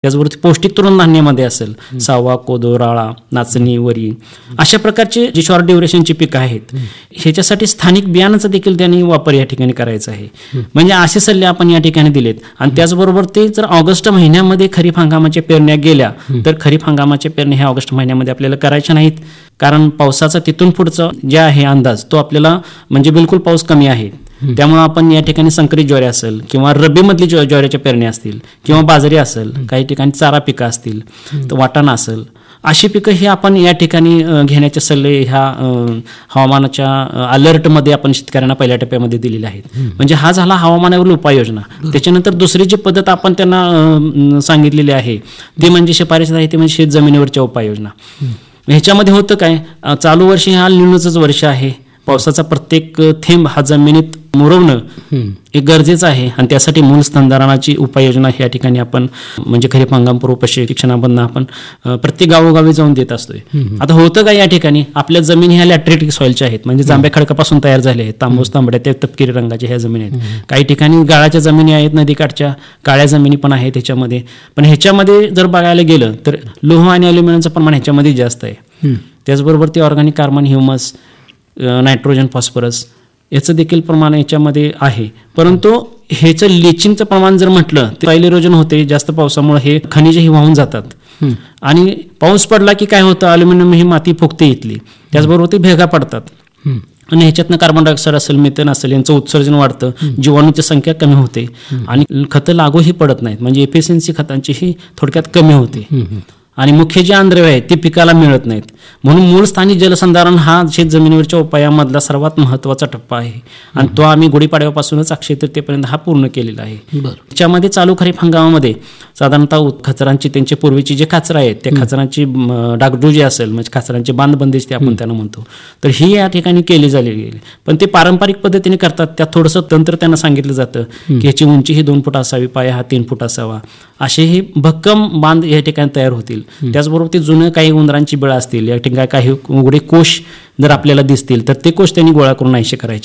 त्याचबरोबर पौष्टिक तृणधान्यामध्ये असेल सावा, कोदो, राळा, नाचणी, वरी अशा प्रकारचे जे शॉर्ट ड्युरेशनची पिकं आहेत ह्याच्यासाठी स्थानिक बियाणाचा देखील त्यांनी वापर या ठिकाणी करायचा आहे. म्हणजे असे सल्ले आपण या ठिकाणी दिलेत. आणि त्याचबरोबर ते जर ऑगस्ट महिन्यामध्ये खरीप हंगामाच्या पेरण्या गेल्या तर खरीप हंगामाच्या पेरण्या ह्या ऑगस्ट महिन्यामध्ये आपल्याला करायच्या नाहीत, कारण पावसाचा तिथून पुढचा जे आहे अंदाज तो आपल्याला म्हणजे बिलकुल पाऊस कमी आहे. त्यामुळे आपण या ठिकाणी संकरित ज्वारी असेल किंवा रब्बीमधली ज्वारीच्या पेरण्या असतील किंवा बाजरी असेल, काही ठिकाणी चारा पिकं असतील, तर वाटाणा असेल, अशी पिकं ही आपण या ठिकाणी घेण्याचे सल्ले ह्या हवामानाच्या अलर्टमध्ये आपण शेतकऱ्यांना पहिल्या टप्प्यामध्ये दिलेले आहेत. म्हणजे हा झाला हवामानावरील उपाययोजना. त्याच्यानंतर दुसरी जी पद्धत आपण त्यांना सांगितलेली आहे ती म्हणजे शिफारस आहे, ती म्हणजे शेत जमिनीवरच्या उपाययोजना. ह्याच्यामध्ये होतं काय, चालू वर्षी हा निवडच वर्ष आहे. पावसाचा प्रत्येक थेंब हा जमिनीत मुरवणं हे गरजेचं आहे आणि त्यासाठी मूल स्तनधारणाची उपाययोजना या ठिकाणी आपण म्हणजे खरीप हंगामपूर्व प्रशिक्षणामधनं आपण प्रत्येक गावोगावी जाऊन देत असतोय. आता होतं का, या ठिकाणी आपल्या जमिनी ह्या लॅटरेटिक सॉइलच्या आहेत, म्हणजे जांभ्या खडकापासून तयार झाले आहेत, तांबूस तांबड्या त्या तपकिरी रंगाच्या ह्या जमिनी आहेत. काही ठिकाणी गाळाच्या जमिनी आहेत, नदीकाठच्या काळ्या जमिनी पण आहेत ह्याच्यामध्ये. पण ह्याच्यामध्ये जर बघायला गेलं तर लोह आणि अल्युमिनियमचं प्रमाण ह्याच्यामध्ये जास्त आहे. त्याचबरोबर ते organic carbon, humus, nitrogen, phosphorus याचं देखील प्रमाण याच्यामध्ये आहे. परंतु ह्याचं लिचिंगचं प्रमाण जर म्हटलं तर सॉइल इरोजन होते, जास्त पावसामुळे हे खनिजही वाहून जातात आणि पाऊस पडला की काय होतं, अल्युमिनियम ही माती फुगते इथली, त्याचबरोबर ते भेगा पडतात आणि ह्याच्यातनं कार्बन डायऑक्साईड असेल, मिथेन असेल यांचं उत्सर्जन वाढतं, जीवाणूची संख्या कमी होते आणि खतं लागूही पडत नाहीत. म्हणजे एफिशियन्सी खतांची ही थोडक्यात कमी होते आणि मुख्य जे आंद्रव्य आहेत ते पिकाला मिळत नाहीत. म्हणून मूळ स्थानिक जलसंधारण हा शेत जमिनीवरच्या उपायामधला सर्वात महत्त्वाचा टप्पा आहे आणि तो आम्ही गुढीपाडव्यापासूनच अक्षय तृतीयेपर्यंत हा पूर्ण केलेला आहे. त्याच्यामध्ये चालू खरीप हंगामामध्ये साधारणतः खचरांची त्यांचे पूर्वीची जे खाचरं आहेत त्या खचरांची डागडुजी असेल, म्हणजे खाचरांची बांधबंदीच ते आपण त्यांना म्हणतो, तर ही या ठिकाणी केली झालेली आहे. पण ते पारंपरिक पद्धतीने करतात, त्यात थोडंसं तंत्र त्यांना सांगितलं जातं की ह्याची उंची ही 2 फूट असावी, पाया हा 3 फूट असावा, असेही भक्कम बांध या ठिकाणी तयार होतील. त्याचबरोबर ते जुनं काही उंदरांची बिळं असतील, या ठिकाणी काही उघडे कोश जर आपल्याला दिसतील तर ते कोश त्यांनी गोळा करून नाहीसे करायचे.